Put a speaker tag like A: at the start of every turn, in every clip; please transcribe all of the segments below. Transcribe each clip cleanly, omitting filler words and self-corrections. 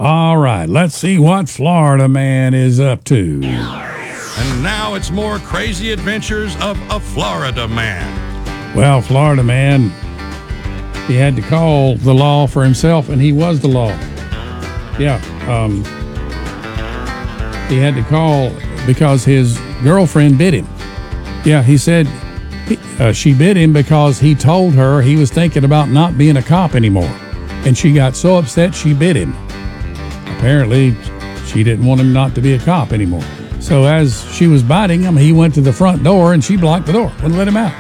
A: All right, let's see what Florida man is up to.
B: And now it's more crazy adventures of a Florida man.
A: Well, Florida man, he had to call the law for himself, and he was the law. Yeah, he had to call because his girlfriend bit him. Yeah, he said she bit him because he told her he was thinking about not being a cop anymore. And she got so upset she bit him. Apparently, she didn't want him not to be a cop anymore. So as she was biting him, he went to the front door and she blocked the door, wouldn't let him out.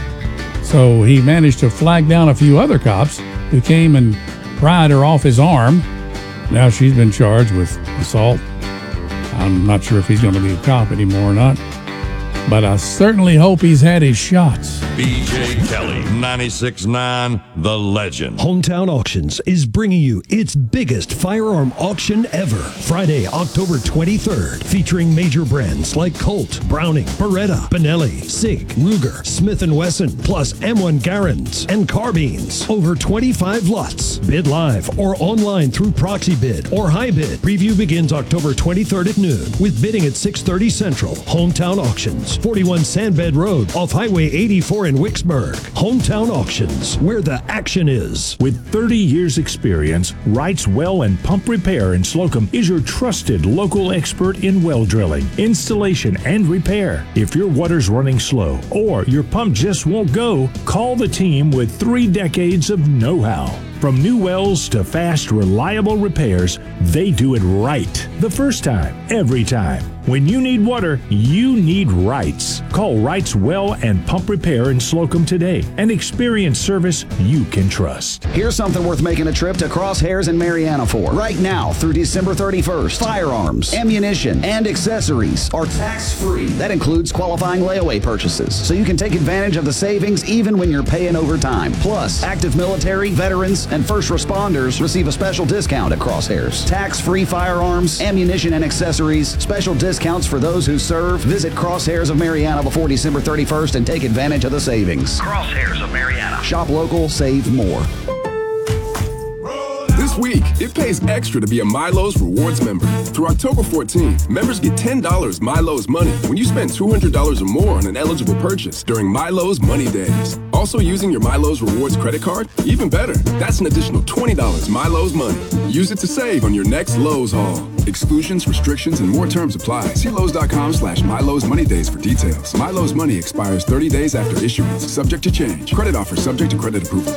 A: So he managed to flag down a few other cops who came and pried her off his arm. Now she's been charged with assault. I'm not sure if he's going to be a cop anymore or not, but I certainly hope he's had his shots.
B: BJ Kelly, 96.9, The Legend.
C: Hometown Auctions is bringing you its biggest firearm auction ever. Friday, October 23rd, featuring major brands like Colt, Browning, Beretta, Benelli, SIG, Ruger, Smith & Wesson, plus M1 Garands and carbines. Over 25 lots. Bid live or online through Proxy Bid or High Bid. Preview begins October 23rd at noon with bidding at 6:30 Central. Hometown Auctions, 41 Sandbed Road off Highway 84 in Wicksburg. Hometown Auctions, where the action is.
D: With 30 years experience, Wright's Well and Pump Repair in Slocum is your trusted local expert in well drilling, installation, and repair. If your water's running slow or your pump just won't go, call the team with 3 decades of know-how. From new wells to fast, reliable repairs, they do it right. The first time, every time. When you need water, you need Wright's. Call Wright's Well and Pump Repair in Slocum today and experience service you can trust.
E: Here's something worth making a trip to Crosshairs in Marianna for. Right now through December 31st, firearms, ammunition, and accessories are tax-free. That includes qualifying layaway purchases, so you can take advantage of the savings even when you're paying overtime. Plus, active military, veterans, and first responders receive a special discount at Crosshairs. Tax-free firearms, ammunition, and accessories, special discounts for those who serve. Visit Crosshairs of Marianna before December 31st and take advantage of the savings. Crosshairs of Marianna. Shop local, save more.
F: This week, it pays extra to be a MyLowe's Rewards member. Through October 14, members get $10 MyLowe's money when you spend $200 or more on an eligible purchase during MyLowe's Money Days. Also using your MyLowe's Rewards credit card? Even better, that's an additional $20 MyLowe's money. Use it to save on your next Lowe's haul. Exclusions, restrictions, and more terms apply. See Lowe's.com/MyLowe's Money Days for details. MyLowe's money expires 30 days after issuance. Subject to change. Credit offer subject to credit approval.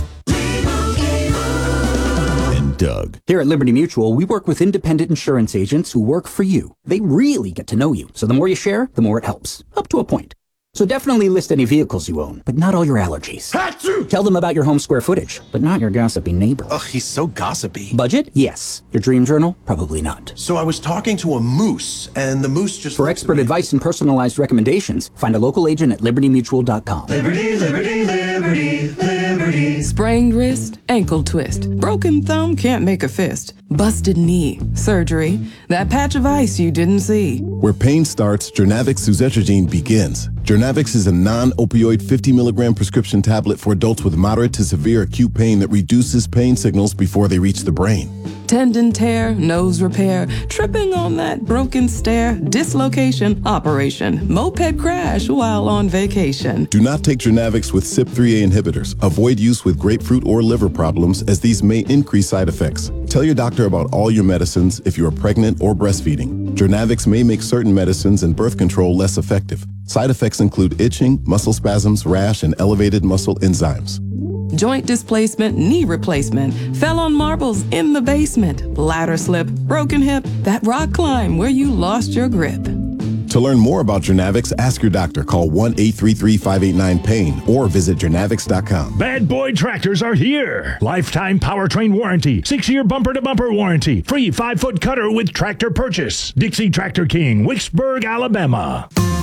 G: Doug. Here at Liberty Mutual, we work with independent insurance agents who work for you. They really get to know you, so the more you share, the more it helps, up to a point. So definitely list any vehicles you own, but not all your allergies. Achoo! Tell them about your home square footage, but not your gossipy neighbor.
H: Ugh, he's so gossipy.
G: Budget? Yes. Your dream journal? Probably not.
H: So I was talking to a moose, and the moose just...
G: For expert advice and personalized recommendations, find a local agent at libertymutual.com.
I: Liberty, liberty, liberty, liberty. Sprained wrist, ankle twist, broken thumb, can't make a fist, busted knee, surgery, that patch of ice you didn't see.
J: Where pain starts, Jernavix suzetrigine begins. Jernavix is a non-opioid 50 milligram prescription tablet for adults with moderate to severe acute pain that reduces pain signals before they reach the brain.
I: Tendon tear, nose repair, tripping on that broken stair, dislocation, operation, moped crash while on vacation.
J: Do not take Jernavix with CYP3A inhibitors. Avoid use with grapefruit or liver problems as these may increase side effects. Tell your doctor about all your medicines if you are pregnant or breastfeeding. Jernavix may make certain medicines and birth control less effective. Side effects include itching, muscle spasms, rash, and elevated muscle enzymes.
I: Joint displacement, knee replacement, fell on marbles in the basement, ladder slip, broken hip, that rock climb where you lost your grip.
J: To learn more about Jernavix, ask your doctor. Call 1-833-589-PAIN or visit Jernavix.com.
D: Bad Boy Tractors are here. Lifetime powertrain warranty, 6-year bumper-to-bumper warranty, free 5-foot cutter with tractor purchase. Dixie Tractor King, Wicksburg, Alabama.